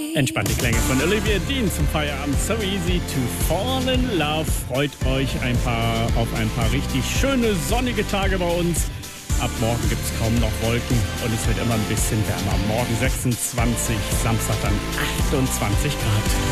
Entspannte Klänge von Olivia Dean zum Feierabend. So easy to fall in love. Freut euch auf ein paar richtig schöne sonnige Tage bei uns. Ab morgen gibt es kaum noch Wolken und es wird immer ein bisschen wärmer. Morgen 26, Samstag dann 28 Grad.